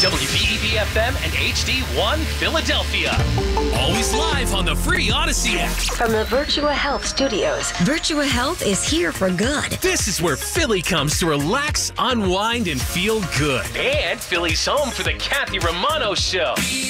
WBEB-FM and HD1 Philadelphia. Always live on the free Odyssey app. From the Virtua Health Studios, Virtua Health is here for good. This is where Philly comes to relax, unwind, and feel good. And Philly's home for the Kathy Romano Show.